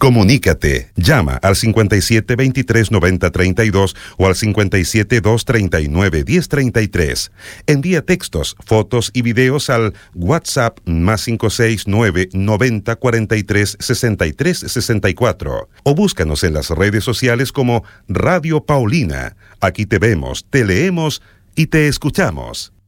Comunícate. Llama al 5723-9032 o al 57239-1033. Envía textos, fotos y videos al WhatsApp +569 90 43 63 64 o búscanos en las redes sociales como Radio Paulina. Aquí te vemos, te leemos y te escuchamos.